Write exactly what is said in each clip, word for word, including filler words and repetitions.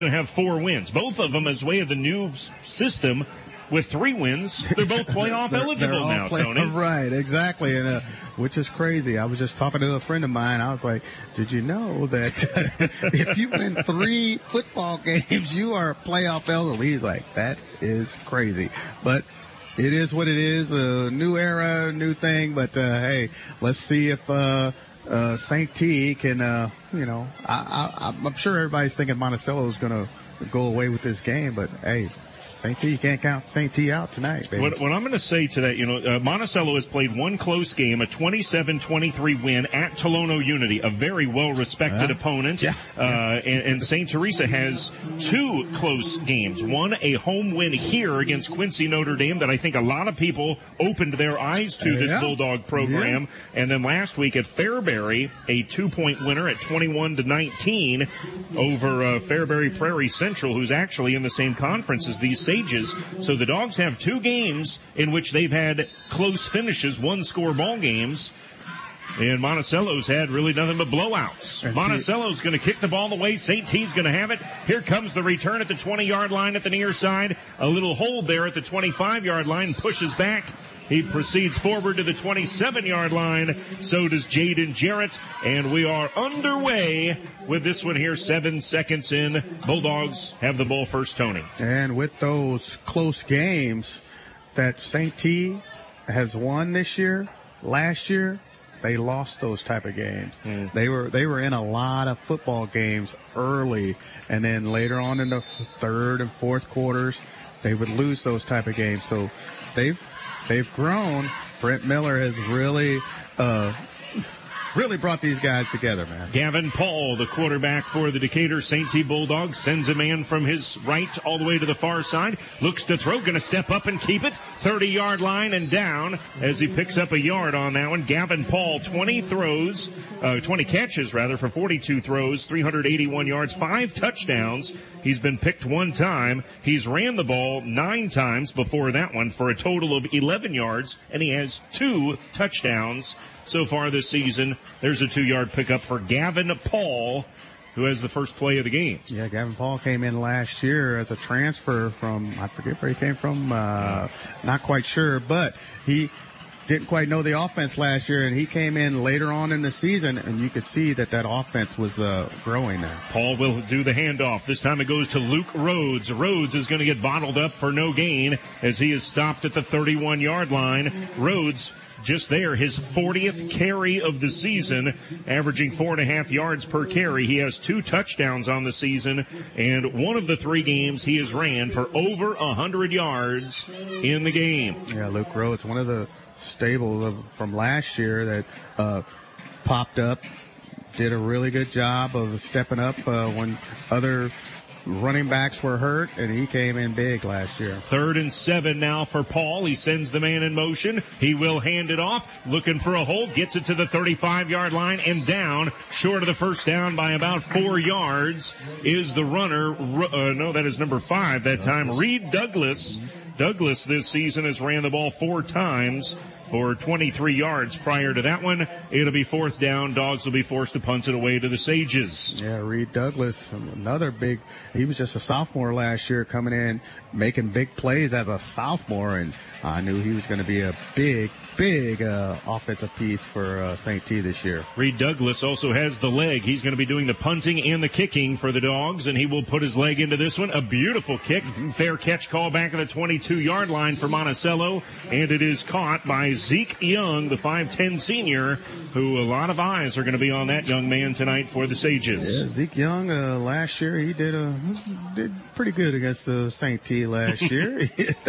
going to have four wins. Both of them as way of the new system. With three wins, they're both playoff they're, eligible they're now, play- Tony. Right, exactly, and uh, which is crazy. I was just talking to a friend of mine. I was like, did you know that if you win three football games, you are playoff eligible? He's like, that is crazy. But it is what it is, a new era, new thing. But, uh, hey, let's see if uh, uh, Saint T can, uh, you know, I, I, I'm sure everybody's thinking Monticello is going to go away with this game, but, hey, Saint T, you can't count Saint T out tonight, baby. What, what I'm going to say to that, you know, uh, Monticello has played one close game, a twenty-seven twenty-three win at Tolono Unity, a very well-respected uh, Uh-huh. opponent. Yeah. Uh, and, and Saint Teresa has two close games. One, a home win here against Quincy Notre Dame that I think a lot of people opened their eyes to this yeah. Bulldog program. Yeah. And then last week at Fairbury, a two-point winner at twenty-one to nineteen over uh, Fairbury Prairie Central, who's actually in the same conference as these Sages. So the Dogs have two games in which they've had close finishes, one-score ball games. And Monticello's had really nothing but blowouts. And Monticello's going to kick the ball away. Saint T's going to have it. Here comes the return at the twenty-yard line at the near side. A little hold there at the twenty-five-yard line. Pushes back. He proceeds forward to the twenty-seven-yard line. So does Jaden Jarrett. And we are underway with this one here, seven seconds in. Bulldogs have the ball first, Tony. And with those close games that Saint T has won this year, last year, they lost those type of games. Mm. They were they were in a lot of football games early, and then later on in the third and fourth quarters, they would lose those type of games. So they've they've grown. Brent Miller has really uh really brought these guys together, man. Gavin Paul, the quarterback for the Decatur Saint T Bulldogs, sends a man from his right all the way to the far side. Looks to throw, going to step up and keep it. thirty-yard line and down as he picks up a yard on that one. Gavin Paul, twenty throws, uh, twenty catches rather for forty-two throws, three hundred eighty-one yards, five touchdowns. He's been picked one time. He's ran the ball nine times before that one for a total of eleven yards, and he has two touchdowns so far this season. There's a two-yard pickup for Gavin Paul, who has the first play of the game. Yeah, Gavin Paul came in last year as a transfer from, I forget where he came from, uh, not quite sure, but he didn't quite know the offense last year, and he came in later on in the season, and you could see that that offense was uh, growing there. Paul will do the handoff. This time it goes to Luke Rhodes. Rhodes is going to get bottled up for no gain as he is stopped at the thirty-one-yard line. Rhodes just there, his fortieth carry of the season, averaging four and a half yards per carry. He has two touchdowns on the season, and one of the three games he has ran for over a hundred yards in the game. Yeah, Luke Rhodes, one of the stables of, from last year that uh popped up, did a really good job of stepping up uh, when other running backs were hurt, and he came in big last year. Third and seven now for Paul. He sends the man in motion. He will hand it off, looking for a hold, gets it to the thirty-five-yard line and down, short of the first down by about four yards is the runner. Uh, no, that is number five that time. Reed Douglas. Douglas this season has ran the ball four times for twenty-three yards. Prior to that one, it'll be fourth down. Dogs will be forced to punt it away to the Sages. Yeah, Reed Douglas, another big, he was just a sophomore last year coming in, making big plays as a sophomore, and I knew he was going to be a big, big uh, offensive piece for uh, Saint T this year. Reed Douglas also has the leg. He's going to be doing the punting and the kicking for the Dogs, and he will put his leg into this one. A beautiful kick. Mm-hmm. Fair catch call back at the twenty-two-yard line for Monticello, and it is caught by Zeke Young, the five ten senior, who a lot of eyes are going to be on that young man tonight for the Sages. Yeah, Zeke Young, uh, last year he did a, did pretty good against uh, Saint T last year.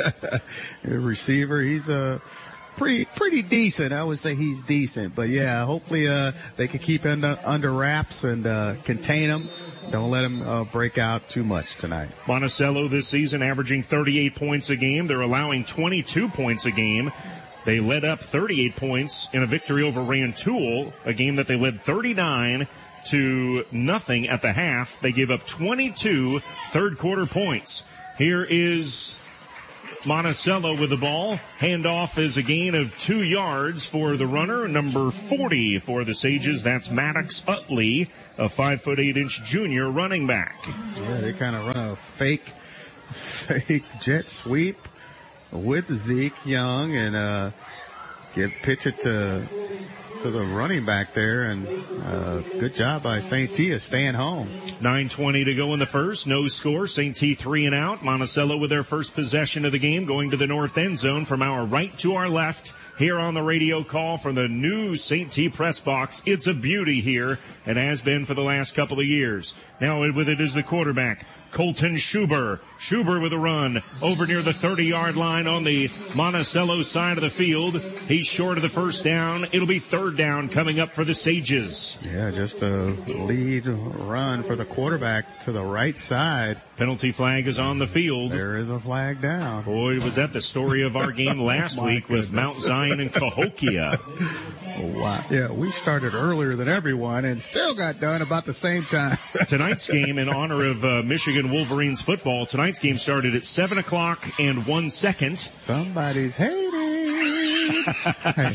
Receiver, he's a uh, pretty pretty decent. I would say he's decent, but yeah, hopefully uh they can keep him under, under wraps and uh contain him. Don't let him uh, break out too much tonight. Monticello this season averaging thirty-eight points a game. They're allowing twenty-two points a game. They led up thirty-eight points in a victory over Rantoul, a game that they led thirty-nine to nothing at the half. They gave up twenty-two third quarter points. Here is Monticello with the ball. Handoff is a gain of two yards for the runner. Number forty for the Sages. That's Maddox Utley, a five foot eight inch junior running back. Yeah, they kind of run a fake, fake jet sweep with Zeke Young and uh, get pitch it to to the running back there, and uh, good job by Saint T of staying home. nine twenty to go in the first. No score. Saint T three and out. Monticello with their first possession of the game, going to the north end zone from our right to our left. Here on the radio call from the new Saint T press box. It's a beauty here, and has been for the last couple of years. Now with it is the quarterback, Colton Schuber. Schuber with a run over near the thirty-yard line on the Monticello side of the field. He's short of the first down. It'll be third down coming up for the Sages. Yeah, just a lead run for the quarterback to the right side. Penalty flag is on the field. There is a flag down. Boy, was that the story of our game last oh week goodness. with Mount Zion and Cahokia. Wow. Yeah, we started earlier than everyone and still got done about the same time. Tonight's game, in honor of uh, Michigan Wolverines football, tonight's game started at seven o'clock and one second. Somebody's hating. Hey,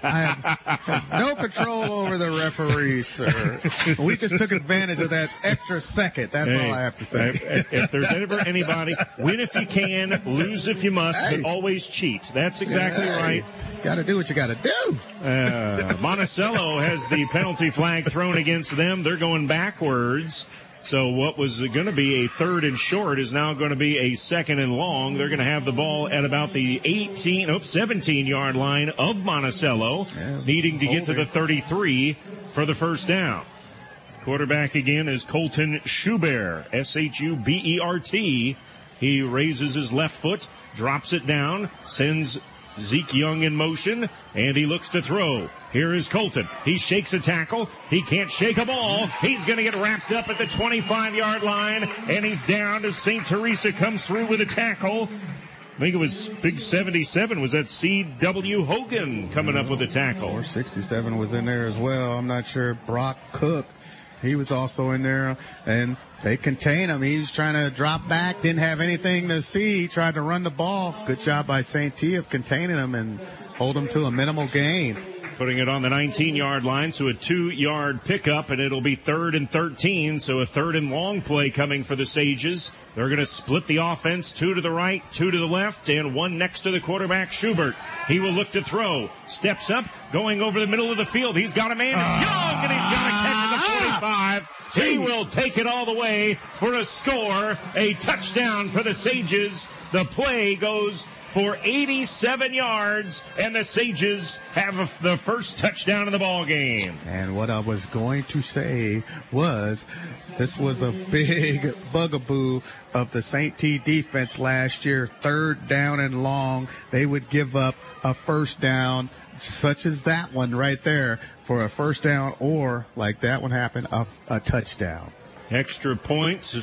I have, have no control over the referees, sir. We just took advantage of that extra second. That's hey, all I have to say. If, if there's ever anybody, win if you can, lose if you must, hey. but always cheat. That's exactly hey, right. Got to do what you got to do. Uh, Monticello has the penalty flag thrown against them. They're going backwards. So what was going to be a third and short is now going to be a second and long. They're going to have the ball at about the eighteen, oops, seventeen-yard line of Monticello, yeah, needing to get to the thirty-three for the first down. Quarterback again is Colton Schubert, S H U B E R T. He raises his left foot, drops it down, sends Zeke Young in motion, and he looks to throw. Here is Colton. He shakes a tackle. He can't shake a ball. He's going to get wrapped up at the twenty-five-yard line, and he's down as Saint Teresa comes through with a tackle. I think it was Big seventy-seven. Was that C W Hogan coming up with a tackle? Or sixty-seven was in there as well. I'm not sure. Brock Cook, he was also in there, and they contain him. He was trying to drop back, didn't have anything to see. He tried to run the ball. Good job by Saint T of containing him and hold him to a minimal gain. Putting it on the nineteen-yard line, so a two-yard pickup, and it'll be third and thirteen, so a third and long play coming for the Sages. They're going to split the offense, two to the right, two to the left, and one next to the quarterback, Schubert. He will look to throw, steps up, going over the middle of the field. He's got a man, uh, Young, and he's got a catch at the twenty-five. He will take it all the way for a score, a touchdown for the Sages. The play goes for eighty-seven yards, and the Sages have the first touchdown in the ball game. And what I was going to say was, this was a big bugaboo of the Saint T defense last year. Third down and long, they would give up a first down, such as that one right there, for a first down, or like that one happened, a, a touchdown. Extra points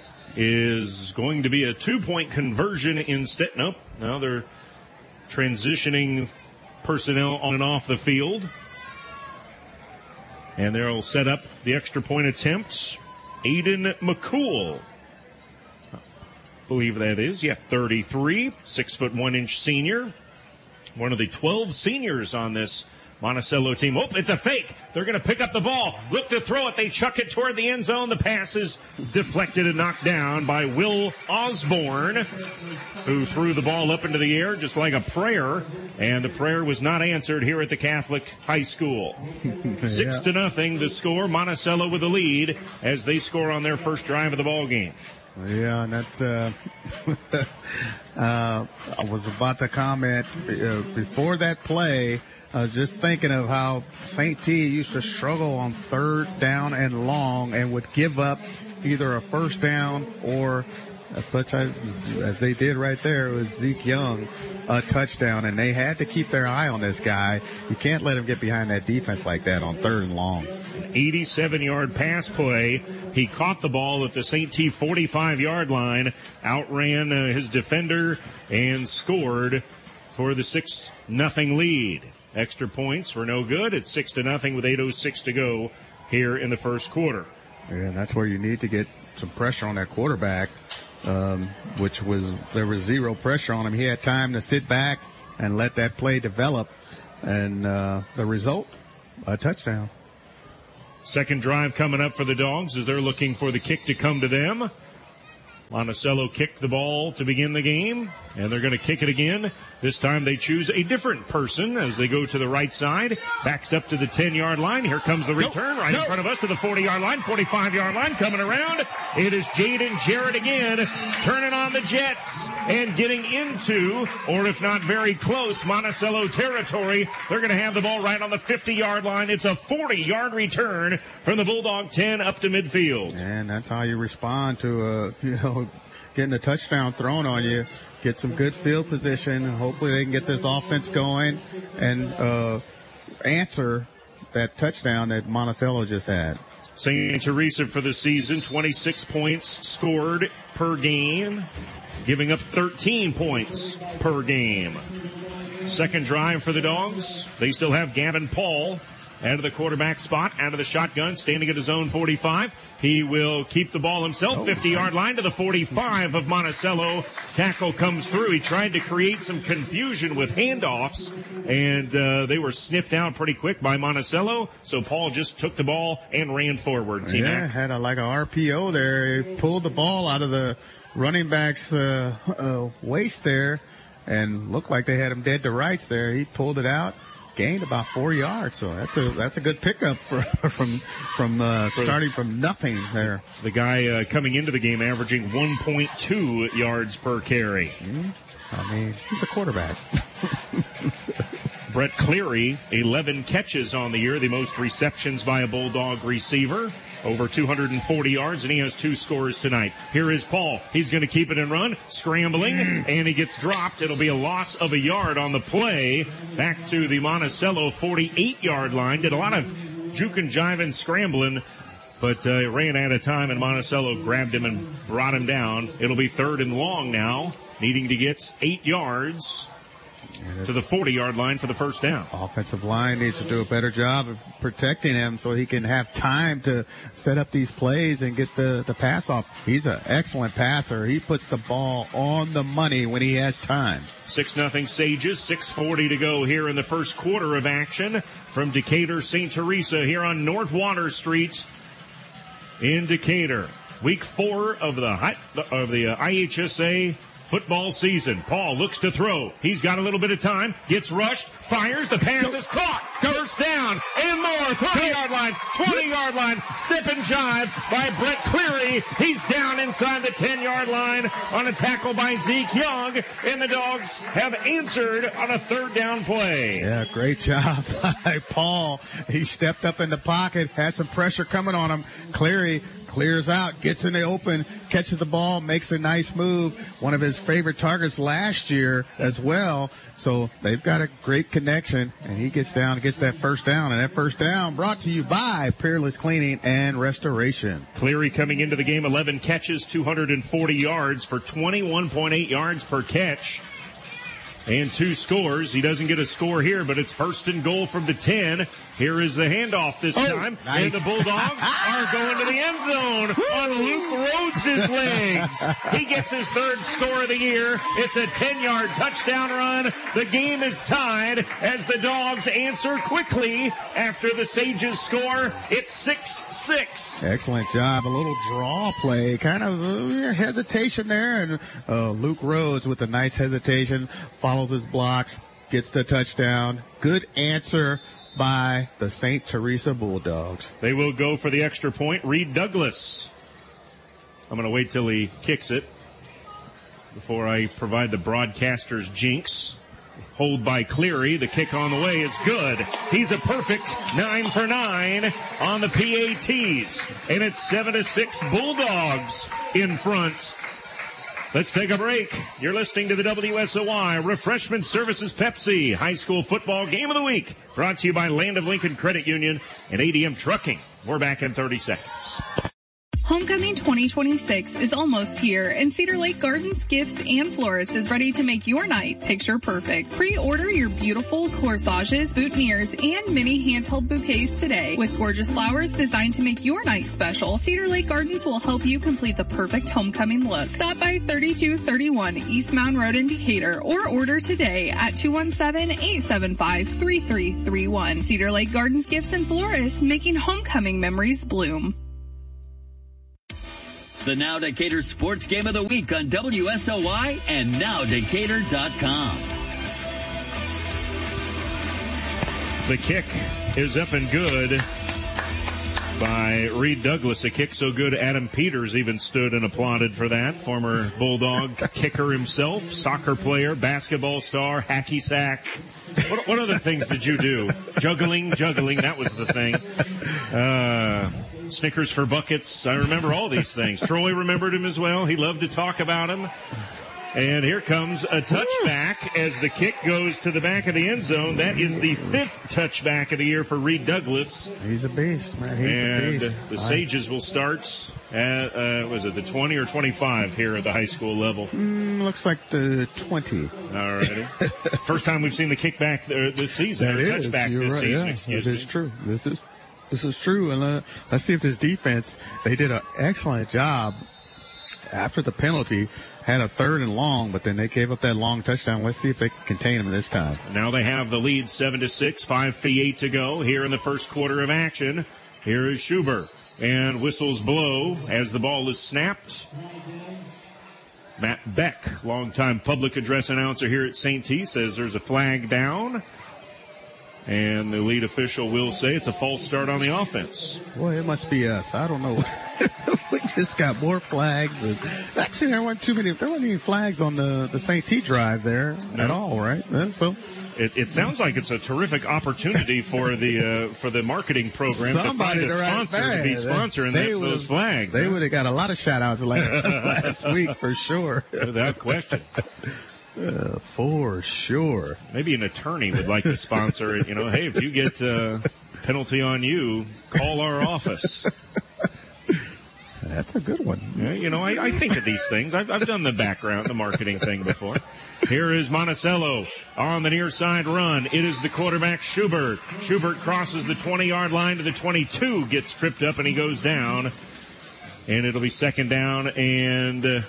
is going to be a two-point conversion instead. Nope. Now they're transitioning personnel on and off the field. And they'll set up the extra point attempts. Aiden McCool, I believe that is. Yeah, thirty-three, six foot one inch senior. One of the twelve seniors on this Monticello team. Oh, it's a fake. They're going to pick up the ball. Look to throw it. They chuck it toward the end zone. The pass is deflected and knocked down by Will Osborne, who threw the ball up into the air just like a prayer. And the prayer was not answered here at the Catholic High School. Six yeah. to nothing the score. Monticello with the lead as they score on their first drive of the ball game. Yeah, and that's, uh, uh, I was about to comment uh, before that play. I was just thinking of how Saint T used to struggle on third down and long and would give up either a first down or, as such as, as they did right there, it was Zeke Young, a touchdown. And they had to keep their eye on this guy. You can't let him get behind that defense like that on third and long. eighty-seven-yard pass play. He caught the ball at the Saint T forty-five-yard line, outran uh, his defender, and scored for the six nothing lead. Extra points were no good. It's six to nothing with eight oh six to go here in the first quarter. Yeah, and that's where you need to get some pressure on that quarterback. um, which was, there was zero pressure on him. He had time to sit back and let that play develop. And, uh, the result, a touchdown. Second drive coming up for the Dogs as they're looking for the kick to come to them. Monticello kicked the ball to begin the game, and they're going to kick it again. This time they choose a different person as they go to the right side. Backs up to the ten-yard line. Here comes the return right in front of us to the forty-yard line, forty-five-yard line coming around. It is Jaden Jarrett again, turning on the Jets and getting into, or if not very close, Monticello territory. They're going to have the ball right on the fifty-yard line. It's a forty-yard return from the Bulldog ten up to midfield. And that's how you respond to, uh, you know, getting a touchdown thrown on you. Get some good field position. Hopefully they can get this offense going and uh answer that touchdown that Monticello just had. Saint Teresa for the season, twenty-six points scored per game, giving up thirteen points per game. Second drive for the Dogs. They still have Gavin Paul out of the quarterback spot, out of the shotgun, standing at his own forty-five. He will keep the ball himself, fifty-yard line to the forty-five of Monticello. Tackle comes through. He tried to create some confusion with handoffs, and uh, they were sniffed out pretty quick by Monticello, so Paul just took the ball and ran forward. Yeah, had a, like a R P O there. He pulled the ball out of the running back's uh, uh, waist there, and looked like they had him dead to rights there. He pulled it out. Gained about four yards, so that's a that's a good pickup for, from from uh, starting from nothing there. The guy uh, coming into the game averaging one point two yards per carry. Mm-hmm. I mean, he's a quarterback. Brett Cleary, eleven catches on the year, the most receptions by a Bulldog receiver, over two hundred forty yards, and he has two scores tonight. Here is Paul. He's going to keep it and run, scrambling, and he gets dropped. It'll be a loss of a yard on the play. Back to the Monticello forty-eight-yard line. Did a lot of juke and jive and scrambling, but uh, ran out of time, and Monticello grabbed him and brought him down. It'll be third and long now, needing to get eight yards to the forty-yard line for the first down. Offensive line needs to do a better job of protecting him so he can have time to set up these plays and get the, the pass off. He's an excellent passer. He puts the ball on the money when he has time. six nothing Sages, six forty to go here in the first quarter of action from Decatur Saint Teresa here on North Water Street in Decatur. Week four of the, of the I H S A football season. Paul looks to throw. He's got a little bit of time. Gets rushed. Fires. The pass is caught. First down and more. thirty-yard line. twenty-yard line. Step and jive by Brett Cleary. He's down inside the ten-yard line on a tackle by Zeke Young. And the Dogs have answered on a third down play. Yeah, great job by Paul. He stepped up in the pocket, had some pressure coming on him. Cleary clears out, gets in the open, catches the ball, makes a nice move. One of his favorite targets last year as well. So they've got a great connection, and he gets down and gets that first down. And that first down brought to you by Peerless Cleaning and Restoration. Cleary coming into the game, eleven catches, two hundred forty yards for twenty-one point eight yards per catch. And two scores. He doesn't get a score here, but it's first and goal from the ten. Here is the handoff this oh, time. Nice. And the Bulldogs are going to the end zone on Luke Rhodes' legs. He gets his third score of the year. It's a ten-yard touchdown run. The game is tied as the Dogs answer quickly after the Sages score. It's six six. Excellent job. A little draw play. Kind of uh, hesitation there. And uh, Luke Rhodes with a nice hesitation follows his blocks, gets the touchdown. Good answer by the Saint Teresa Bulldogs. They will go for the extra point. Reed Douglas. I'm going to wait till he kicks it before I provide the broadcaster's jinx. Hold by Cleary. The kick on the way is good. He's a perfect nine for nine on the P A Ts. And it's seven to six Bulldogs in front. Let's take a break. You're listening to the W S O Y Refreshment Services Pepsi High School Football Game of the Week, brought to you by Land of Lincoln Credit Union and A D M Trucking. We're back in thirty seconds. Homecoming twenty twenty-six is almost here, and Cedar Lake Gardens Gifts and Florist is ready to make your night picture perfect. Pre-order your beautiful corsages, boutonnieres, and mini handheld bouquets today. With gorgeous flowers designed to make your night special, Cedar Lake Gardens will help you complete the perfect homecoming look. Stop by thirty-two thirty-one East Mound Road in Decatur or order today at two one seven, eight seven five, three three three one. Cedar Lake Gardens Gifts and Florists, making homecoming memories bloom. The Now Decatur Sports Game of the Week on W S O Y and now decatur dot com. The kick is up and good by Reed Douglas. A kick so good Adam Peters even stood and applauded for that. Former Bulldog kicker himself, soccer player, basketball star, hacky sack. What, what other things did you do? Juggling, juggling, that was the thing. Uh, Snickers for buckets. I remember all these things. Troy remembered him as well. He loved to talk about him. And here comes a touchback as the kick goes to the back of the end zone. That is the fifth touchback of the year for Reed Douglas. He's a beast, man. He's and a beast. the Sages will start at, uh, was it the twenty or twenty-five here at the high school level? Mm, looks like the twenty. All righty. First time we've seen the kickback there this season. That or is. touchback You're this right. season, Yeah, excuse that me. is true. This is, this is true. And uh, let's see if this defense, they did an excellent job after the penalty. Had a third and long, but then they gave up that long touchdown. Let's see if they can contain him this time. Now they have the lead seven to six, five fifty-eight to go here in the first quarter of action. Here is Schubert, and whistles blow as the ball is snapped. Matt Beck, longtime public address announcer here at Saint T, says there's a flag down. And the lead official will say it's a false start on the offense. Boy, it must be us. I don't know. We just got more flags. Than, actually, there weren't too many. There weren't any flags on the, the Saint T drive there no. at all, right? Uh, so it, it sounds like it's a terrific opportunity for the uh, for the marketing program Somebody to find a to sponsor right to be sponsoring they, that, they those flags. They huh? would have got a lot of shout outs last, last week for sure. Without question. Uh, for sure. Maybe an attorney would like to sponsor it. You know, hey, if you get uh, penalty on you, call our office. That's a good one. Yeah, you know, I, I think of these things. I've, I've done the background, the marketing thing before. Here is Monticello on the near side run. It is the quarterback, Schubert. Schubert crosses the twenty-yard line to the twenty-two, gets tripped up, and he goes down. And it'll be second down and uh,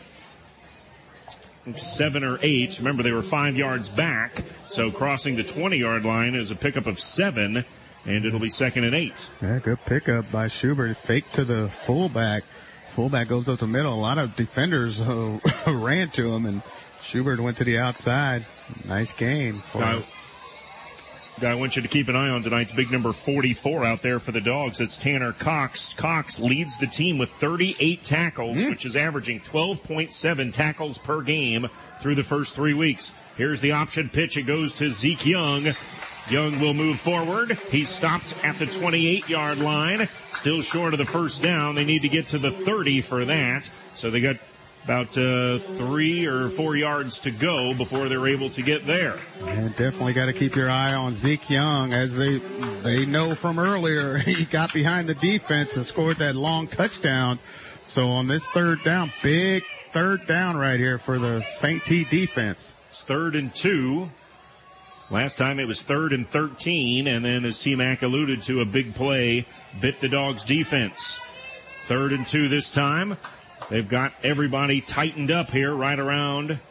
seven or eight. Remember, they were five yards back, so crossing the twenty-yard line is a pickup of seven, and it'll be second and eight. Yeah, good pickup by Schubert. Fake to the fullback. Fullback goes up the middle. A lot of defenders uh, ran to him, and Schubert went to the outside. Nice game. For Guy, guy I want you to keep an eye on tonight's big number forty-four out there for the Dogs. It's Tanner Cox. Cox leads the team with thirty-eight tackles, mm. which is averaging twelve point seven tackles per game through the first three weeks. Here's the option pitch. It goes to Zeke Young. Young will move forward. He's stopped at the twenty-eight-yard line. Still short of the first down. They need to get to the thirty for that. So they got about uh, three or four yards to go before they're able to get there. And definitely got to keep your eye on Zeke Young, as they they know from earlier. He got behind the defense and scored that long touchdown. So on this third down, big third down right here for the Saint T defense. It's third and two. Last time it was third and thirteen, and then as T-Mac alluded to, a big play bit the Dogs' defense. Third and two this time. They've got everybody tightened up here right around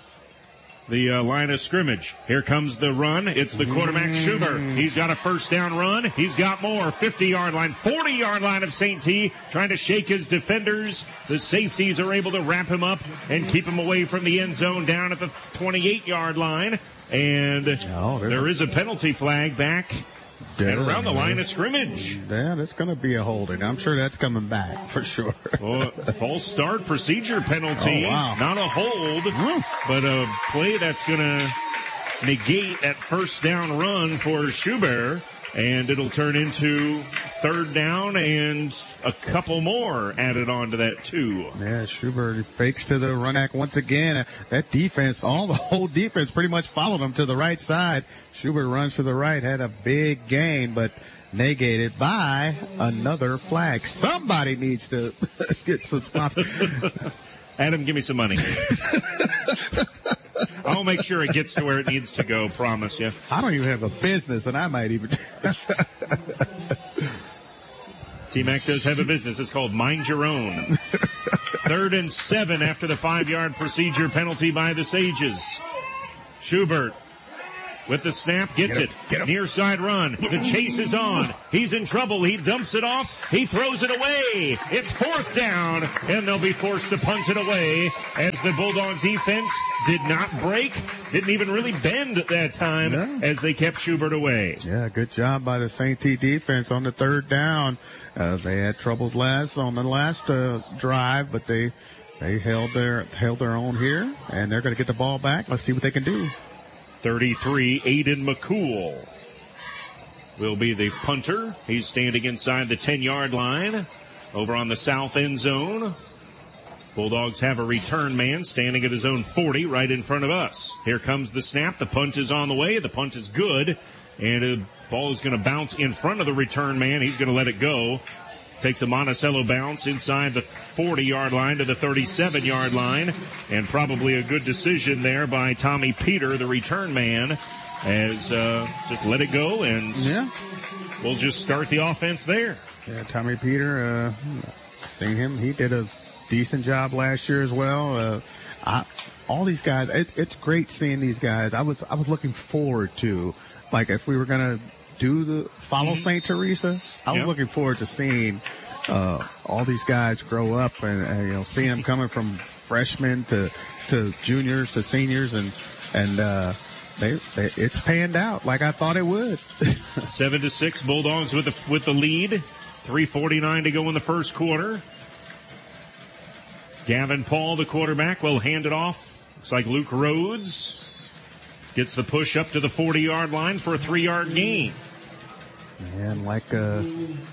the uh, line of scrimmage. Here comes the run. It's the quarterback, Schubert. He's got a first down run. He's got more. fifty-yard line, forty-yard line of Saint T, trying to shake his defenders. The safeties are able to wrap him up and keep him away from the end zone down at the twenty-eight-yard line. And oh, there is a penalty flag back yeah, and around the line of scrimmage. Yeah, that's going to be a holding. I'm sure that's coming back for sure. Well, false start procedure penalty. Oh, wow. Not a hold, oh. but a play that's going to negate that first down run for Schubert. And it'll turn into third down and a couple more added on to that too. Yeah, Schubert fakes to the run back once again. That defense, all the whole defense pretty much followed him to the right side. Schubert runs to the right, had a big gain, but negated by another flag. Somebody needs to get some sponsors. Adam, give me some money. I'll make sure it gets to where it needs to go, promise you. I don't even have a business, and I might even... T-Mac does have a business. It's called Mind Your Own. Third and seven after the five-yard procedure penalty by the Sages. Schubert with the snap, gets Get him, it. get him. Near side run. The chase is on. He's in trouble. He dumps it off. He throws it away. It's fourth down, and they'll be forced to punt it away as the Bulldog defense did not break, didn't even really bend at that time No. as they kept Schubert away. Yeah, good job by the Saint T defense on the third down. Uh, they had troubles last on the last uh, drive, but they they held their held their own here, and they're going to get the ball back. Let's see what they can do. thirty-three, Aiden McCool will be the punter. He's standing inside the ten-yard line over on the south end zone. Bulldogs have a return man standing at his own forty right in front of us. Here comes the snap. The punt is on the way. The punt is good. And the ball is going to bounce in front of the return man. He's going to let it go. Takes a Monticello bounce inside the forty-yard line to the thirty-seven-yard line. And probably a good decision there by Tommy Peter, the return man, as uh, just let it go, and Yeah. we'll just start the offense there. Yeah, Tommy Peter, uh, seen him. He did a decent job last year as well. Uh, I, all these guys, it, it's great seeing these guys. I was, I was looking forward to, like, if we were going to do the follow Mm-hmm. Saint Teresa, I was Yep. looking forward to seeing, uh, all these guys grow up and, and, you know, seeing them coming from freshmen to, to juniors to seniors and, and, uh, they, they, it's panned out like I thought it would. Seven to six, Bulldogs with the with the lead. three forty-nine to go in the first quarter. Gavin Paul, the quarterback, will hand it off. Looks like Luke Rhodes gets the push up to the forty-yard line for a three-yard gain. And like a,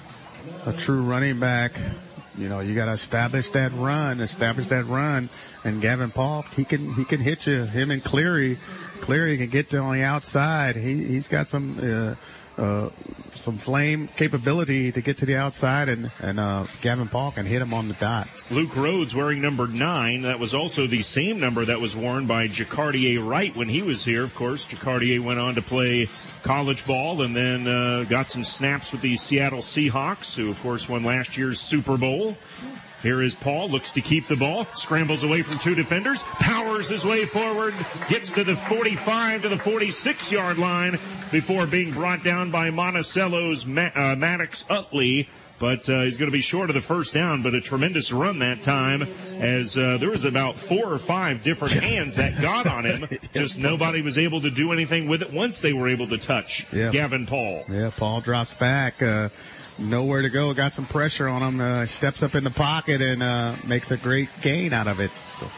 a true running back, you know, you got to establish that run, establish that run. And Gavin Paul, he can he can hit you. Him and Cleary, Cleary can get to on the outside. He he's got some uh, uh, some flame capability to get to the outside, and and uh, Gavin Paul can hit him on the dot. Luke Rhodes wearing number nine. That was also the same number that was worn by Jacardier Wright when he was here. Of course, Jacardier went on to play college ball and then uh, got some snaps with the Seattle Seahawks, who, of course, won last year's Super Bowl. Here is Paul, looks to keep the ball, scrambles away from two defenders, powers his way forward, gets to the forty-five to the forty-six-yard line before being brought down by Monticello's Ma- uh, Maddox Utley. But uh, he's going to be short of the first down, but a tremendous run that time as uh, there was about four or five different hands that got on him. Just nobody was able to do anything with it once they were able to touch Yeah. Gavin Paul. Yeah, Paul drops back, uh, nowhere to go, got some pressure on him, uh, steps up in the pocket and uh, makes a great gain out of it. So,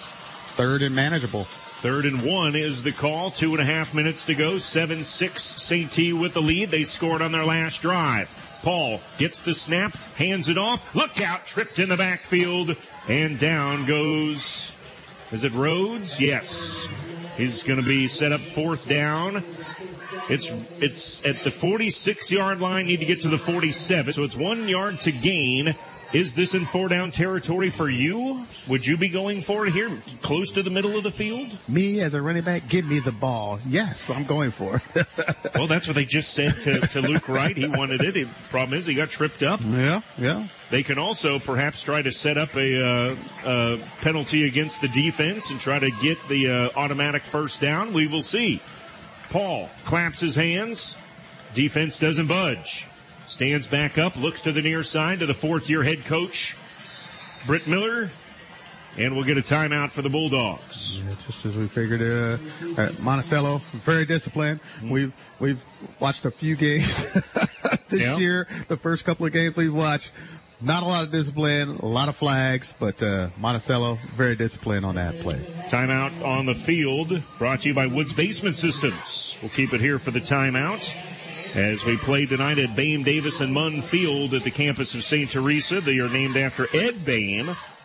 third and manageable. Third and one is the call. Two and a half minutes to go. seven six Saint T with the lead. They scored on their last drive. Paul gets the snap, hands it off. Look out, tripped in the backfield. And down goes, is it Rhodes? Yes. He's going to be set up fourth down. It's it's at the forty-six-yard line. Need to get to the forty-seven. So it's one yard to gain. Is this in four-down territory for you? Would you be going for it here, close to the middle of the field? Me as a running back, give me the ball. Yes, I'm going for it. Well, that's what they just said to, to Luke Wright. He wanted it. The problem is he got tripped up. Yeah, yeah. They can also perhaps try to set up a, uh, uh, penalty against the defense and try to get the uh, automatic first down. We will see. Paul claps his hands. Defense doesn't budge. Stands back up, looks to the near side to the fourth-year head coach, Britt Miller, and we'll get a timeout for the Bulldogs. Yeah, just as we figured, uh, uh, Monticello, very disciplined. Mm-hmm. We've, we've watched a few games this yeah. year. The first couple of games we've watched, not a lot of discipline, a lot of flags, but, uh, Monticello, very disciplined on that play. Timeout on the field, brought to you by Woods Basement Systems. We'll keep it here for the timeout. As we play tonight at Bame Davis and Munn Field at the campus of Saint Teresa. They are named after Ed Bame,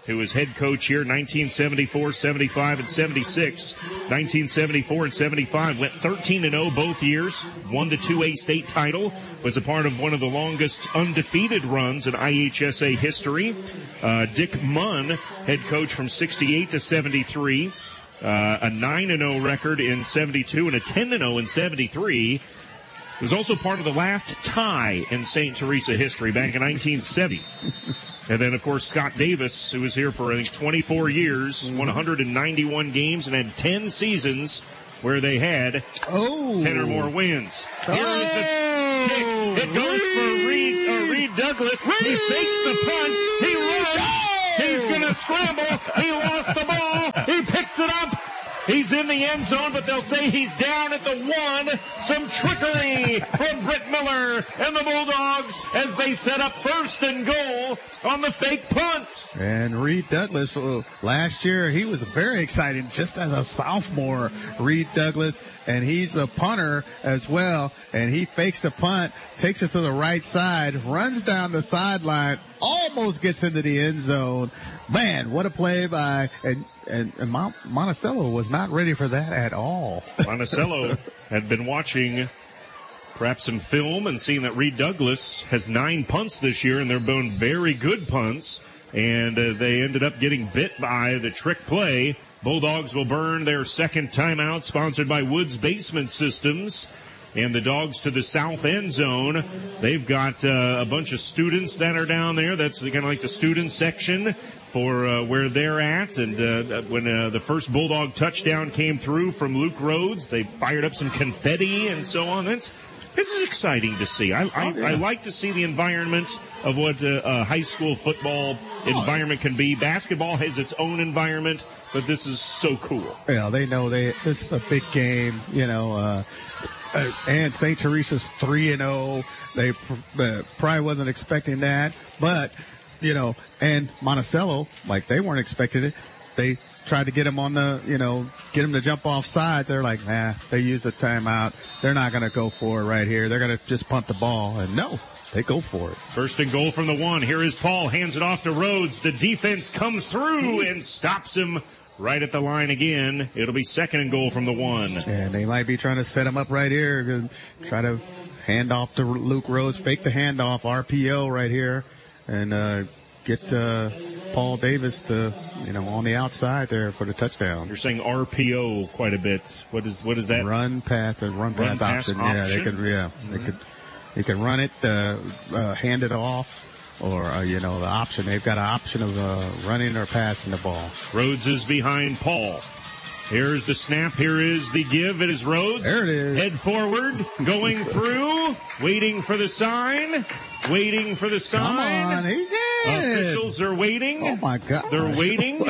who was head coach here nineteen seventy-four, seventy-five, and seventy-six. nineteen seventy-four and seventy-five went thirteen and oh both years, won the two A state title, was a part of one of the longest undefeated runs in I H S A history. Uh, Dick Munn, head coach from sixty-eight to seventy-three, uh, a nine and oh record in seventy-two and a ten and oh in seventy-three. It was also part of the last tie in Saint Teresa history back in nineteen seventy. And then, of course, Scott Davis, who was here for, I think, twenty-four years, won one hundred ninety-one games and had ten seasons where they had oh. ten or more wins. Here oh. is the kick. It goes for Reed, uh, Reed Douglas. Reed. He fakes the punt. He runs. Oh. He's going to scramble. He lost the ball. He picks it up. He's in the end zone, but they'll say he's down at the one. Some trickery from Britt Miller and the Bulldogs as they set up first and goal on the fake punt. And Reed Douglas, well, last year he was very exciting just as a sophomore, Reed Douglas, and he's the punter as well. And he fakes the punt, takes it to the right side, runs down the sideline, almost gets into the end zone. Man, what a play by, and And, and Mon- Monticello was not ready for that at all. Monticello had been watching perhaps some film and seeing that Reed Douglas has nine punts this year, and they're both very good punts. And uh, they ended up getting bit by the trick play. Bulldogs will burn their second timeout, sponsored by Woods Basement Systems. And the Dogs to the south end zone. They've got uh, a bunch of students that are down there. That's kind of like the student section for uh, where they're at. And uh, when uh, the first Bulldog touchdown came through from Luke Rhodes, they fired up some confetti and so on. That's, this is exciting to see. I, I, oh, yeah. I like to see the environment of what uh, a high school football oh. environment can be. Basketball has its own environment, but this is so cool. Yeah, they know they this is a big game, you know. Uh, Uh, and Saint Teresa's three and oh. They uh, probably wasn't expecting that, but you know, and Monticello, like they weren't expecting it. They tried to get him on the, you know, get him to jump off side. They're like, nah, they used the timeout. They're not going to go for it right here. They're going to just punt the ball, and no, they go for it. First and goal from the one. Here is Paul, hands it off to Rhodes. The defense comes through and stops him. Right at the line again. It'll be second and goal from the one. And they might be trying to set him up right here. Try to hand off to Luke Rose. Fake the handoff. R P O right here. And, uh, get, uh, Paul Davis to, you know, on the outside there for the touchdown. You're saying R P O quite a bit. What is, what is that? Run pass, a run pass, run pass option. option. Yeah, they could, yeah, mm-hmm. they could, they could run it, uh, uh, hand it off. Or, uh, you know, the option. They've got an option of uh, running or passing the ball. Rhodes is behind Paul. Here's the snap. Here is the give. It is Rhodes. There it is. Head forward, going through, waiting for the sign, waiting for the sign. Come on, he's in. Officials are waiting. Oh, my God. They're waiting.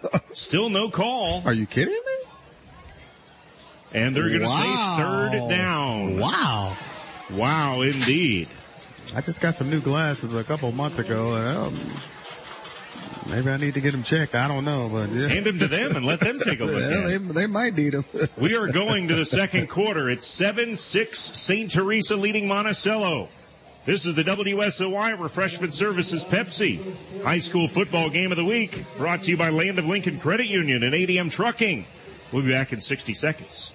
Still no call. Are you kidding me? And they're going to wow. say third down. Wow. Wow, indeed. I just got some new glasses a couple months ago, and um, maybe I need to get them checked. I don't know, but yeah. Hand them to them and let them take a look. Yeah, they, they might need them. We are going to the second quarter. It's seven six Saint Teresa leading Monticello. This is the W S O Y Refreshment Services Pepsi High School Football Game of the Week, brought to you by Land of Lincoln Credit Union and A D M Trucking. We'll be back in sixty seconds.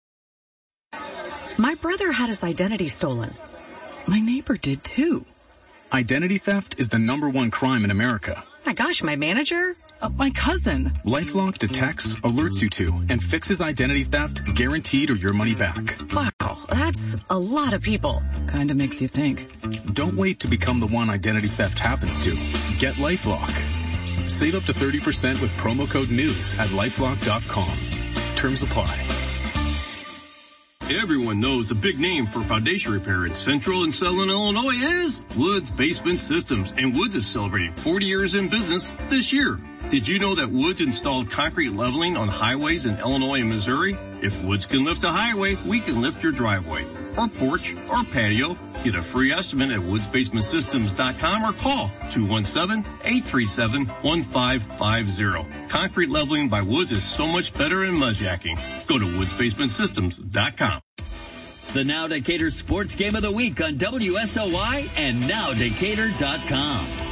My brother had his identity stolen. My neighbor did too. Identity theft is the number one crime in America. My gosh, my manager? Uh, my cousin. LifeLock detects, alerts you to, and fixes identity theft, guaranteed or your money back. Wow, that's a lot of people. Kinda makes you think. Don't wait to become the one identity theft happens to. Get LifeLock. Save up to thirty percent with promo code NEWS at lifelock dot com. Terms apply. Everyone knows the big name for foundation repair in Central and Southern Illinois is Woods Basement Systems, and Woods is celebrating forty years in business this year. Did you know that Woods installed concrete leveling on highways in Illinois and Missouri? If Woods can lift a highway, we can lift your driveway or porch or patio. Get a free estimate at woods basement systems dot com or call two one seven, eight three seven, one five five zero. Concrete leveling by Woods is so much better than mudjacking. Go to woods basement systems dot com. The Now Decatur Sports Game of the Week on W S O Y and now decatur dot com.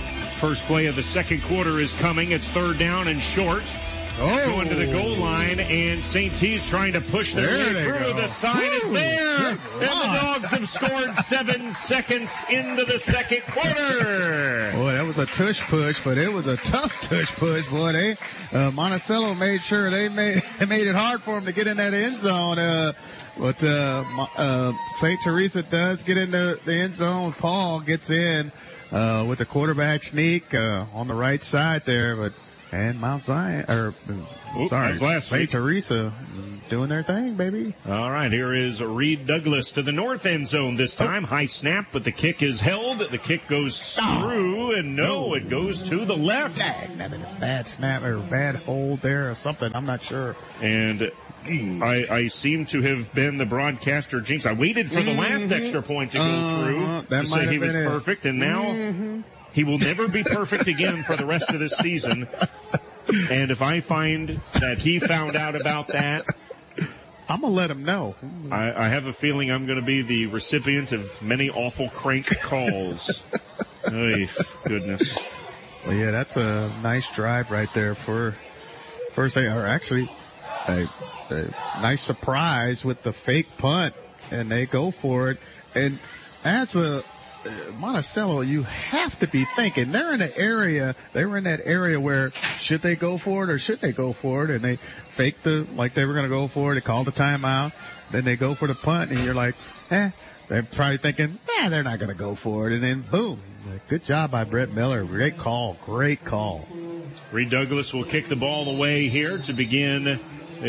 first play of the second quarter is coming. It's third down and short. Oh. Going to the goal line, and Saint T's trying to push their There way they through. go. The sign Woo. is there, and Good the God. Dogs have scored seven seconds into the second quarter. Boy, that was a tush push, but it was a tough tush push. Boy, they, uh, Monticello made sure they made, made it hard for him to get in that end zone. Uh, but, uh, uh, Saint Teresa does get in the, the end zone. Paul gets in, uh, with the quarterback sneak, uh, on the right side there, but, and Mount Zion, or, Oop, sorry, that was last Saint week. Teresa doing their thing, baby. All right, here is Reed Douglas to the north end zone this time. High snap, but the kick is held. The kick goes through, and no, it goes to the left. Bad snap or bad hold there or something. I'm not sure. And I, I seem to have been the broadcaster jinx. I waited for the last extra point to go Uh, through that to might say have he was been it. perfect, and now Mm-hmm. he will never be perfect again for the rest of this season. And if I find that he found out about that, I'm gonna let him know. I, I have a feeling I'm going to be the recipient of many awful crank calls. Oy, goodness. Well, yeah, that's a nice drive right there for first, or actually a, a nice surprise with the fake punt, and they go for it. And as a uh, Monticello, you have to be thinking they're in an area. They were in that area where should they go for it or should they go for it? And they faked the like they were going to go for it. They called the timeout. Then they go for the punt, and you're like, eh. They're probably thinking, nah, they're not going to go for it. And then boom. Good job by Brett Miller. Great call. Great call. Reed Douglas will kick the ball away here to begin uh,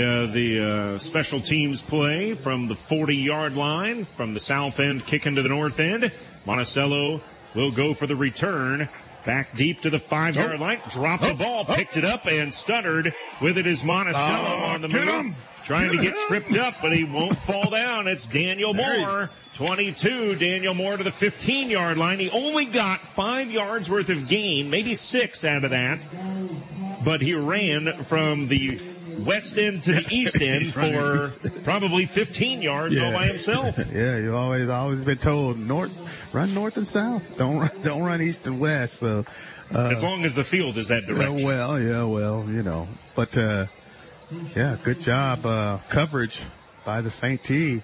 the uh, special teams play from the forty-yard line, from the south end, kicking to the north end. Monticello will go for the return. Back deep to the five-yard line. Dropped the ball, picked it up, and stuttered with it is Monticello Oh, on the get move. him. Trying to Get get him. tripped up, but he won't fall down. It's Daniel There you- Moore. twenty-two, Daniel Moore to the fifteen-yard line. He only got five yards worth of gain, maybe six out of that. But he ran from the west end to the east end for probably fifteen yards all by himself. Yeah, you've always always been told north, run north and south. Don't run, don't run east and west. So, uh, As long as the field is that uh, direction. well, yeah, well, you know, but uh, yeah, good job uh, coverage by the Saint T.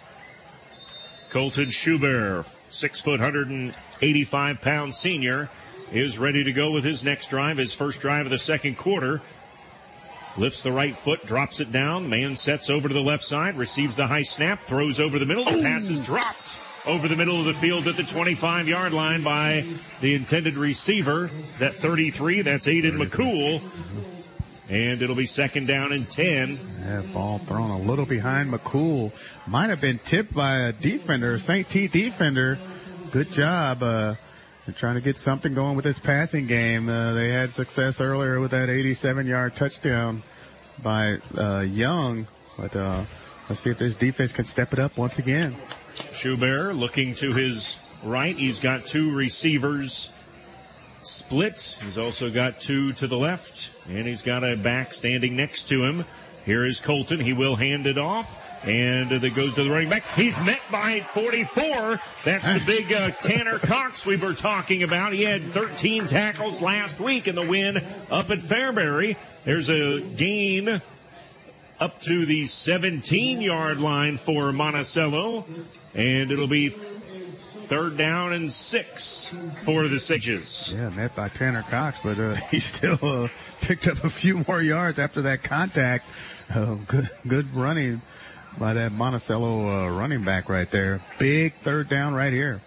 Colton Schubert, six foot, one hundred eighty-five pound senior, is ready to go with his next drive, his first drive of the second quarter. Lifts the right foot, drops it down. Man sets over to the left side, receives the high snap, throws over the middle. The pass is dropped over the middle of the field at the twenty-five-yard line by the intended receiver. Is that thirty-three? That's Aiden McCool. And it'll be second down and ten. Yeah, ball thrown a little behind McCool. Might have been tipped by a defender, a Saint T defender. Good job. Uh, they're trying to get something going with this passing game. Uh, they had success earlier with that eighty-seven-yard touchdown by uh, Young. But uh, let's see if this defense can step it up once again. Schubert looking to his right. He's got two receivers split. He's also got two to the left, and he's got a back standing next to him. Here is Colton. He will hand it off, and uh, that goes to the running back. He's met by forty-four. That's the big uh, Tanner Cox we were talking about. He had thirteen tackles last week in the win up at Fairbury. There's a gain up to the seventeen-yard line for Monticello, and it'll be third down and six for the Sages. Yeah, met by Tanner Cox, but uh, he still uh, picked up a few more yards after that contact. Uh, good, good running by that Monticello uh, running back right there. Big third down right here.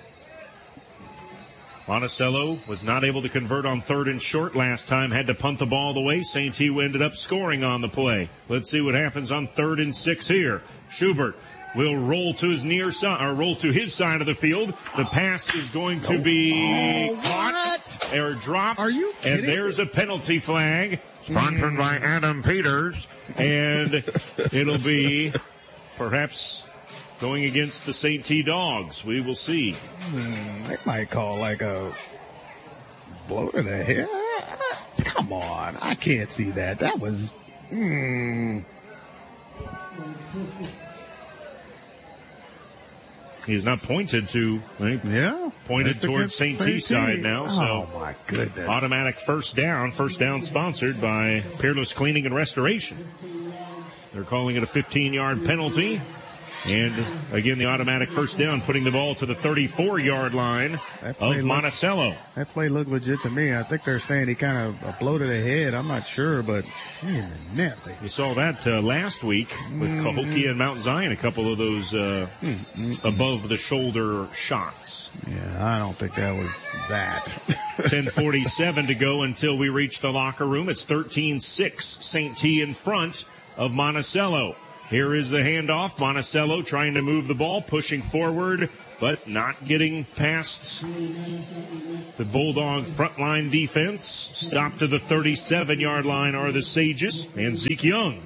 Monticello was not able to convert on third and short last time, had to punt the ball away. Saint T ended up scoring on the play. Let's see what happens on third and six here. Schubert will roll to his near side, or roll to his side of the field. The pass is going to be Oh, caught or dropped. Are you kidding And there's a penalty flag sponsored by Adam Peters, and it'll be perhaps going against the Saint T Dogs. We will see. Hmm, they might call like a blow to the head. Come on, I can't see that. That was. Hmm. He's not pointed to. Right? Yeah. Pointed towards Saint T side now. Oh, so my goodness. Automatic first down. First down sponsored by Peerless Cleaning and Restoration. They're calling it a fifteen-yard penalty. And again, the automatic first down, putting the ball to the thirty-four-yard line of Monticello. Looked, that play looked legit to me. I think they're saying he kind of bloated ahead. I'm not sure, but you saw that uh, last week with mm. Cahokia and Mount Zion, a couple of those uh, mm. above-the-shoulder shots. Yeah, I don't think that was that. ten forty-seven to go until we reach the locker room. It's thirteen six, Saint T in front of Monticello. Here is the handoff. Monticello trying to move the ball, pushing forward, but not getting past the Bulldog frontline defense. Stop to the thirty-seven-yard line are the Sages and Zeke Young.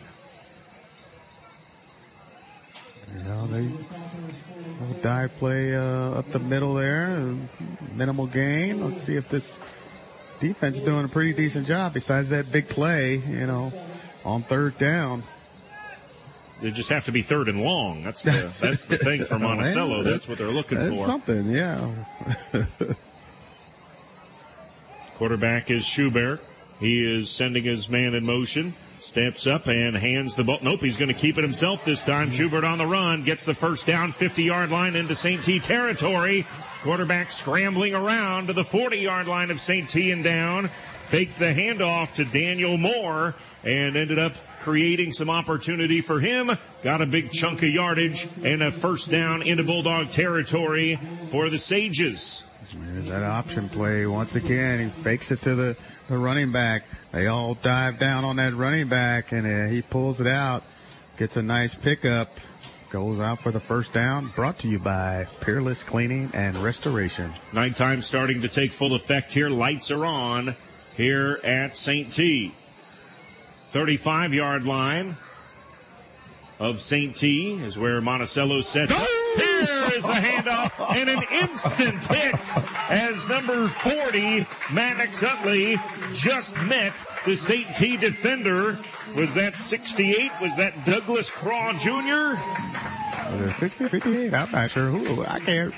Yeah, they dive play uh, up the middle there. Minimal gain. Let's see if this defense is doing a pretty decent job besides that big play, you know, on third down. They just have to be third and long. That's the that's the thing for Monticello. That's what they're looking that's for. Something, yeah. Quarterback is Schubert. He is sending his man in motion. Steps up and hands the ball. Nope, he's going to keep it himself this time. Schubert on the run. Gets the first down, fifty-yard line into Saint T territory. Quarterback scrambling around to the forty-yard line of Saint T and down. Faked the handoff to Daniel Moore and ended up creating some opportunity for him. Got a big chunk of yardage and a first down into Bulldog territory for the Sages. There's that option play once again. He fakes it to the, the running back. They all dive down on that running back, and uh, he pulls it out. Gets a nice pickup. Goes out for the first down. Brought to you by Peerless Cleaning and Restoration. Nighttime starting to take full effect here. Lights are on here at Saint T. thirty-five-yard line of Saint T is where Monticello sets up. Here is the handoff and an instant hit as number forty, Maddox Utley, just met the Saint T defender. Was that sixty-eight? Was that Douglas Craw Junior? Was it sixty, fifty-eight? I'm not sure who. I can't.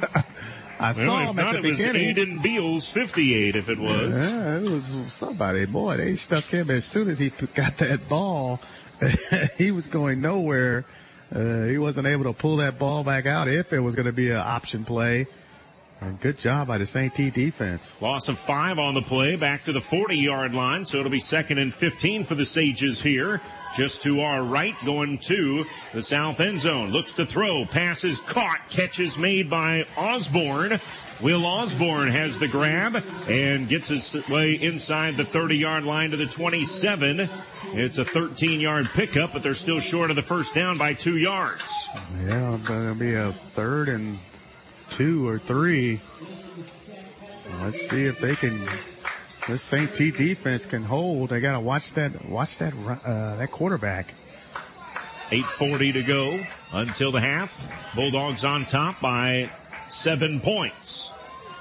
I well, saw him at the beginning. It was Aiden Beals, fifty-eight, if it was. Yeah, it was somebody. Boy, they stuck him as soon as he got that ball. He was going nowhere. Uh, he wasn't able to pull that ball back out if it was going to be an option play. And good job by the Saint T defense. Loss of five on the play, back to the forty-yard line, so it'll be second and fifteen for the Sages here. Just to our right, going to the south end zone. Looks to throw, passes caught, catches made by Osborne. Will Osborne has the grab and gets his way inside the thirty-yard line to the twenty-seven. It's a thirteen-yard pickup, but they're still short of the first down by two yards. Yeah, it's going to be a third and two or three. Let's see if they can. This Saint T defense can hold. They got to watch that. Watch that. Uh, that quarterback. eight forty to go until the half. Bulldogs on top by seven points.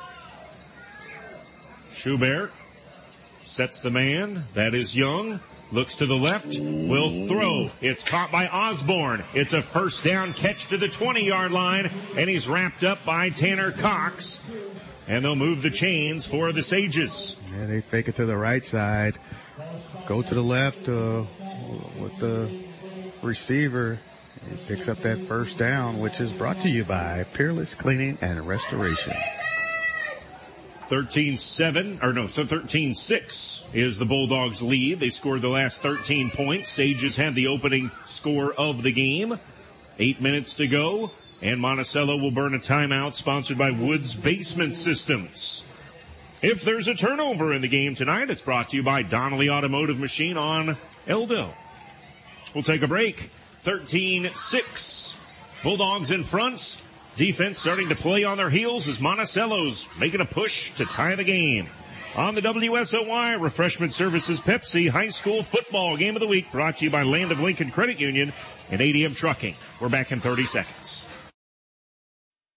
Schubert sets the man. That is Young. Looks to the left. Will throw. It's caught by Osborne. It's a first down catch to the twenty-yard line. And he's wrapped up by Tanner Cox. And they'll move the chains for the Sages. Yeah, they fake it to the right side. Go to the left uh, with the receiver. He picks up that first down, which is brought to you by Peerless Cleaning and Restoration. thirteen seven, or no, so thirteen six is the Bulldogs' lead. They scored the last thirteen points. Sages had the opening score of the game. Eight minutes to go, and Monticello will burn a timeout sponsored by Woods Basement Systems. If there's a turnover in the game tonight, it's brought to you by Donnelly Automotive Machine on Eldo. We'll take a break. thirteen six. Bulldogs in front. Defense starting to play on their heels as Monticello's making a push to tie the game. On the W S O Y Refreshment Services Pepsi High School Football Game of the Week, brought to you by Land of Lincoln Credit Union and A D M Trucking. We're back in thirty seconds.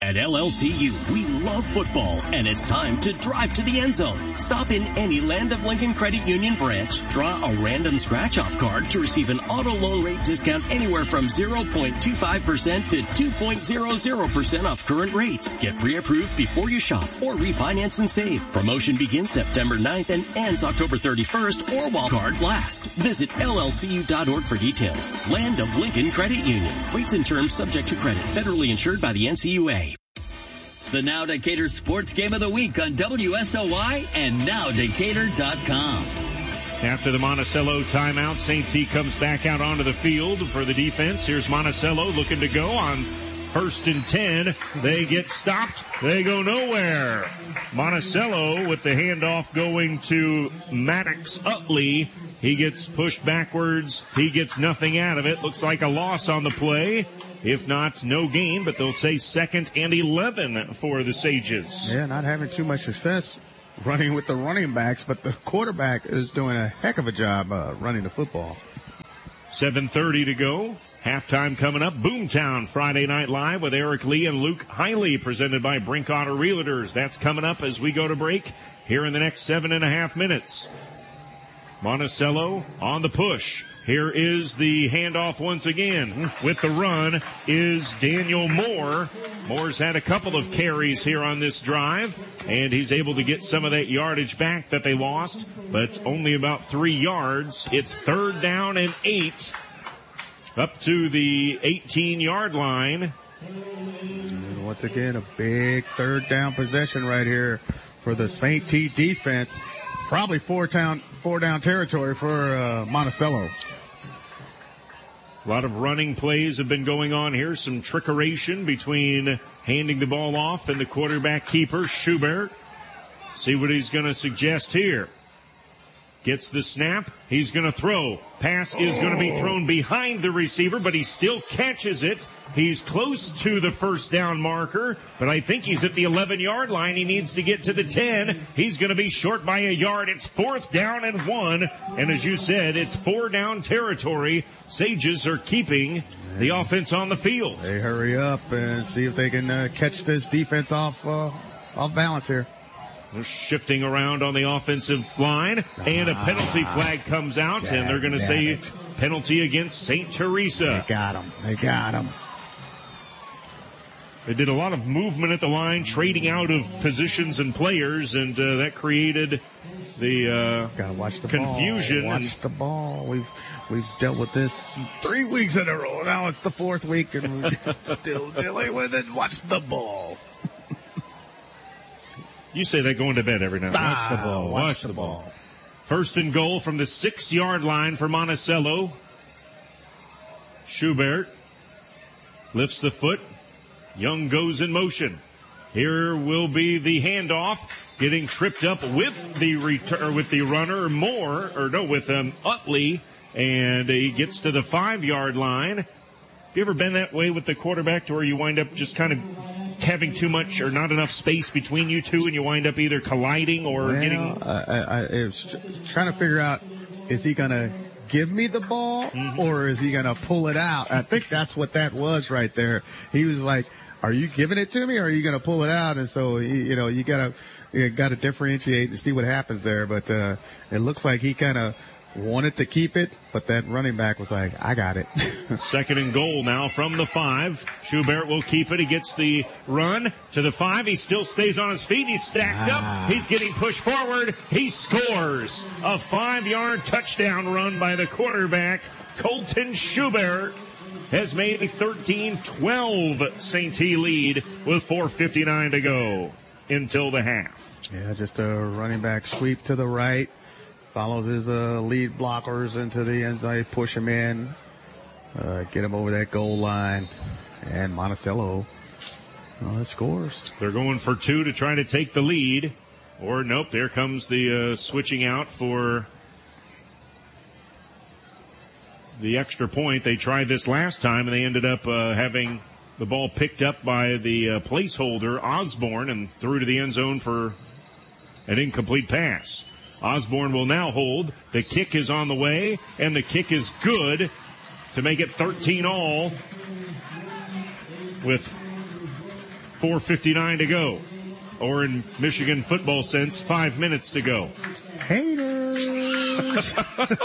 At L L C U, we love football, and it's time to drive to the end zone. Stop in any Land of Lincoln Credit Union branch, draw a random scratch-off card to receive an auto loan rate discount anywhere from zero point two five percent to two point zero zero percent off current rates. Get pre-approved before you shop or refinance and save. Promotion begins September ninth and ends October thirty-first or while cards last. Visit L L C U dot org for details. Land of Lincoln Credit Union. Rates and terms subject to credit. Federally insured by the N C U A. The Now Decatur Sports Game of the Week on W S O Y and now decatur dot com. After the Monticello timeout, Saint T comes back out onto the field for the defense. Here's Monticello looking to go on first and ten. They get stopped. They go nowhere. Monticello with the handoff going to Maddox Utley. He gets pushed backwards. He gets nothing out of it. Looks like a loss on the play. If not, no gain, but they'll say second and eleven for the Sages. Yeah, not having too much success running with the running backs, but the quarterback is doing a heck of a job uh, running the football. seven thirty to go. Halftime coming up. Boomtown Friday Night Live with Eric Lee and Luke Hiley, presented by Brink Auto Realtors. That's coming up as we go to break here in the next seven and a half minutes. Monticello on the push. Here is the handoff once again. With the run is Daniel Moore. Moore's had a couple of carries here on this drive, and he's able to get some of that yardage back that they lost, but only about three yards. It's third down and eight up to the eighteen-yard line. And once again, a big third down possession right here for the Saint T defense. Probably four down, four down territory for uh, Monticello. A lot of running plays have been going on here. Some trickeration between handing the ball off and the quarterback keeper, Schubert. See what he's going to suggest here. Gets the snap. He's going to throw. Pass is going to be thrown behind the receiver, but he still catches it. He's close to the first down marker, but I think he's at the eleven-yard line. He needs to get to the ten. He's going to be short by a yard. It's fourth down and one. And as you said, it's four down territory. Sages are keeping the offense on the field. They hurry up and see if they can uh, catch this defense off, uh, off balance here. They're shifting around on the offensive line, and a penalty flag comes out, God, and they're going to say it. penalty against Saint Teresa. They got him. They got him. They did a lot of movement at the line, trading out of positions and players, and uh, that created the, uh, Gotta watch the confusion. Ball. Watch the ball. We've we've dealt with this three weeks in a row. Now it's the fourth week, and we're still dealing with it. Watch the ball. You say that going to bed every night. Ah, watch the ball. Watch, Watch the, the ball. ball. First and goal from the six-yard line for Monticello. Schubert lifts the foot. Young goes in motion. Here will be the handoff, getting tripped up with the return, or with the runner, Moore, or no, with um, Utley, and he gets to the five-yard line. Have you ever been that way with the quarterback to where you wind up just kind of having too much or not enough space between you two, and you wind up either colliding or well, getting... I, I, I was trying to figure out, is he going to give me the ball, mm-hmm. or is he going to pull it out? I think that's what that was right there. He was like, are you giving it to me, or are you going to pull it out? And so, you know, you got to you got to differentiate and see what happens there. But uh, it looks like he kind of wanted to keep it, but that running back was like, I got it. Second and goal now from the five. Schubert will keep it. He gets the run to the five. He still stays on his feet. He's stacked ah. up. He's getting pushed forward. He scores a five-yard touchdown run by the quarterback. Colton Schubert has made a thirteen twelve Saint T lead with four fifty-nine to go until the half. Yeah, just a running back sweep to the right. Follows his uh, lead blockers into the end zone, push him in, uh, get him over that goal line, and Monticello uh, scores. They're going for two to try to take the lead. Or nope, there comes the uh, switching out for the extra point. They tried this last time, and they ended up uh, having the ball picked up by the uh, placeholder, Osborne, and threw to the end zone for an incomplete pass. Osborne will now hold. The kick is on the way, and the kick is good to make it thirteen all with four fifty-nine to go. Or in Michigan football sense, five minutes to go. Haters.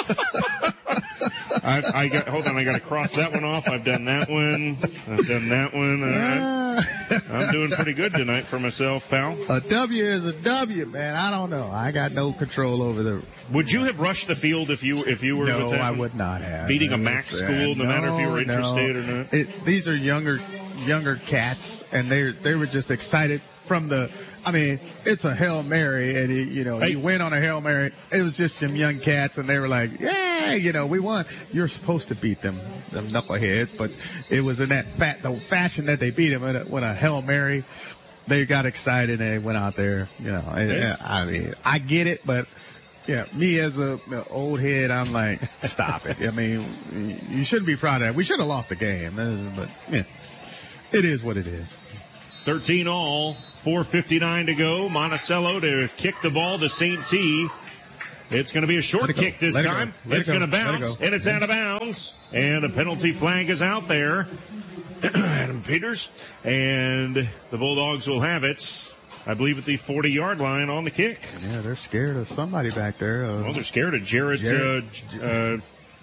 I, I got, hold on, I got to cross that one off. I've done that one. I've done that one. All right. I'm doing pretty good tonight for myself, pal. A W is a W, man. I don't know. I got no control over the. Would you have rushed the field if you if you were no, with them? I would not have. Beating a MAC school, no, no matter if you were interested no. or not. It, these are younger younger cats, and they they were just excited from the. I mean, it's a Hail Mary, and he, you know, hey. you win on a Hail Mary. It was just some young cats, and they were like, "Yeah, you know, we won." You're supposed to beat them, them knuckleheads, but it was in that fat, the fashion that they beat them with a, with a Hail Mary. They got excited and they went out there. You know, yeah. I mean, I get it, but yeah, me as a you know, old head, I'm like, stop it. I mean, you shouldn't be proud of that. We should have lost the game, but yeah, it is what it is. thirteen all, four fifty-nine to go. Monticello to kick the ball to Saint T. It's going to be a short kick this time. It it's going to bounce, it and it's out of bounds. And a penalty flag is out there. Adam Peters. And the Bulldogs will have it, I believe, at the forty-yard line on the kick. Yeah, they're scared of somebody back there. Uh, well, they're scared of Jarrett, Jarrett uh, uh,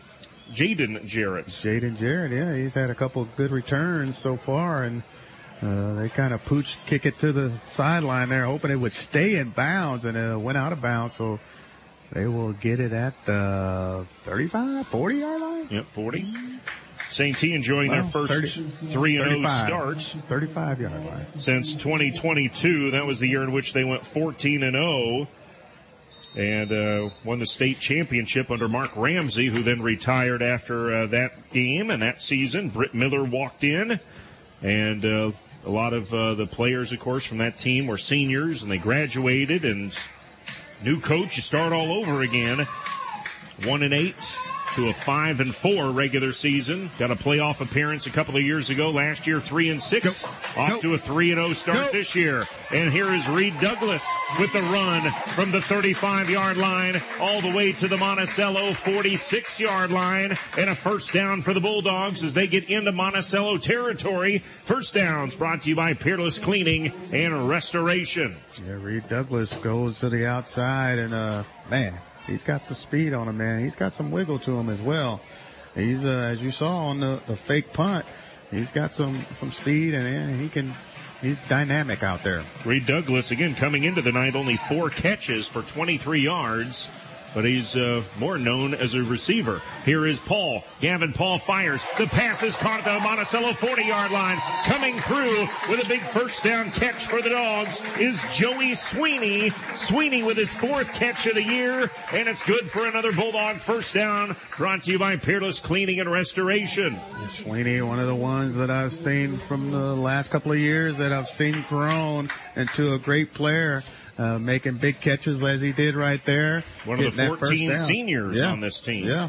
Jaden Jarrett. Jaden Jarrett, yeah. He's had a couple of good returns so far, and Uh, they kind of pooch kick it to the sideline there, hoping it would stay in bounds, and it went out of bounds. So they will get it at the thirty-five, forty yard line. Yep, forty. Saint T enjoying well, their first three and oh start. thirty-five yard line. Since twenty twenty-two. That was the year in which they went fourteen and oh. And uh, won the state championship under Mark Ramsey, who then retired after uh, that game and that season. Britt Miller walked in. And uh, a lot of uh, the players, of course, from that team were seniors, and they graduated. And new coach, you start all over again. One and eight to a five and four regular season. Got a playoff appearance a couple of years ago. Last year, three and six. Go. Off Go. to a three and oh start Go. this year. And here is Reed Douglas with the run from the thirty-five yard line all the way to the Monticello forty-six yard line. And a first down for the Bulldogs as they get into Monticello territory. First downs brought to you by Peerless Cleaning and Restoration. Yeah, Reed Douglas goes to the outside, and uh, man, he's got the speed on him, man. He's got some wiggle to him as well. He's, uh, as you saw on the, the fake punt, he's got some, some speed, and, and he can, he's dynamic out there. Reed Douglas, again, coming into the night, only four catches for twenty-three yards, but he's uh, more known as a receiver. Here is Paul. Gavin Paul fires. The pass is caught at the Monticello forty yard line. Coming through with a big first down catch for the Dogs is Joey Sweeney. Sweeney with his fourth catch of the year, and it's good for another Bulldog first down, brought to you by Peerless Cleaning and Restoration. Sweeney, one of the ones that I've seen from the last couple of years that I've seen grown into a great player. Uh, making big catches as he did right there. One of the fourteen seniors yeah. on this team. Yeah.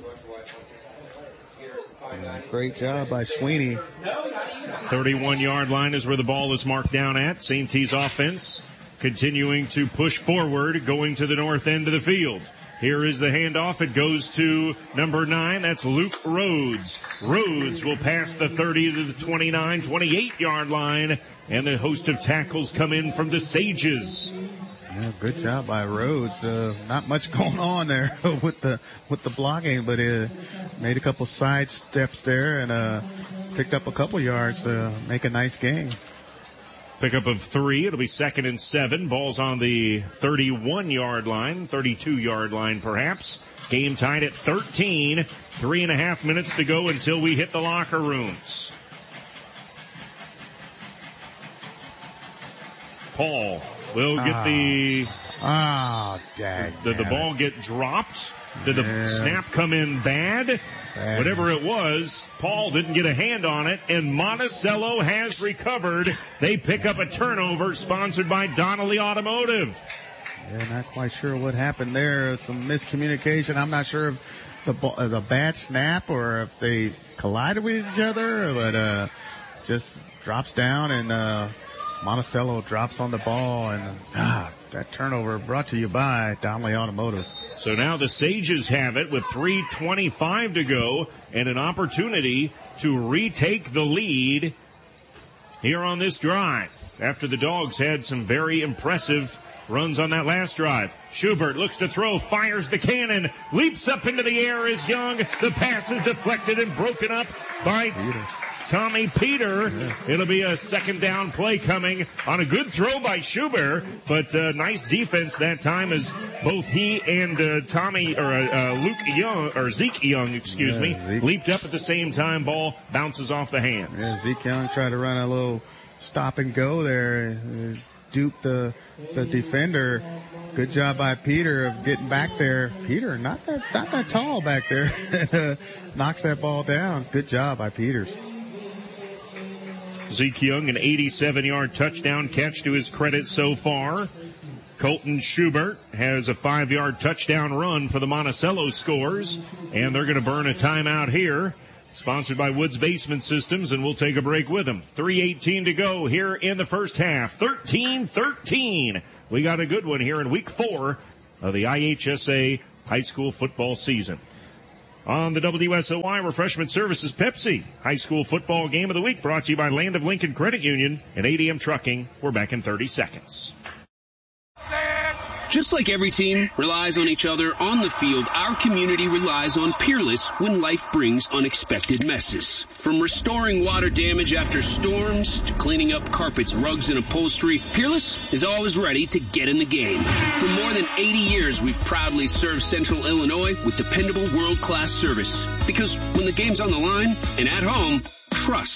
Great job by Sweeney. thirty-one yard line is where the ball is marked down at. Saint T's offense continuing to push forward, going to the north end of the field. Here is the handoff. It goes to number nine. That's Luke Rhodes. Rhodes will pass the thirty to the twenty-nine, twenty-eight yard line. And a host of tackles come in from the Sages. Yeah, good job by Rhodes. Uh, not much going on there with the with the blocking, but uh, made a couple side steps there and uh, picked up a couple yards to make a nice game. Pickup of three. It'll be second and seven. Ball's on the thirty-one yard line, thirty-two yard line perhaps. Game tied at thirteen. Three and a half minutes to go until we hit the locker rooms. Paul will get ah. the... Ah, oh, dang. Did the ball get dropped? Did the yeah. snap come in bad? bad? Whatever it was, Paul didn't get a hand on it, and Monticello has recovered. They pick up a turnover sponsored by Donnelly Automotive. Yeah, not quite sure what happened there. Some miscommunication. I'm not sure if the ball, uh, the bad snap or if they collided with each other, but uh, just drops down and uh, Monticello drops on the ball, and ah, that turnover brought to you by Donnelly Automotive. So now the Sages have it with three twenty-five to go and an opportunity to retake the lead here on this drive after the Dogs had some very impressive runs on that last drive. Schubert looks to throw, fires the cannon, leaps up into the air is Young. The pass is deflected and broken up by Peter. Tommy Peter. Yeah. It'll be a second down play coming on a good throw by Schubert, but uh, nice defense that time as both he and uh, Tommy, or uh, Luke Young, or Zeke Young, excuse yeah, me, Zeke. leaped up at the same time. Ball bounces off the hands. Yeah, Zeke Young tried to run a little stop and go there. Uh, Dupe the the defender. Good job by Peter of getting back there. Peter, not that not that tall back there. Knocks that ball down. Good job by Peters. Zeke Young, an eighty-seven yard touchdown catch to his credit so far. Colton Schubert has a five yard touchdown run for the Monticello scores, and they're going to burn a timeout here. Sponsored by Woods Basement Systems, and we'll take a break with them. three eighteen to go here in the first half. thirteen thirteen. We got a good one here in week four of the I H S A high school football season. On the W S O Y Refreshment Services Pepsi high school football game of the week, brought to you by Land of Lincoln Credit Union and A D M Trucking. We're back in thirty seconds. Just like every team relies on each other on the field, our community relies on Peerless when life brings unexpected messes. From restoring water damage after storms to cleaning up carpets, rugs, and upholstery, Peerless is always ready to get in the game. For more than eighty years, we've proudly served Central Illinois with dependable world-class service. Because when the game's on the line and at home, trust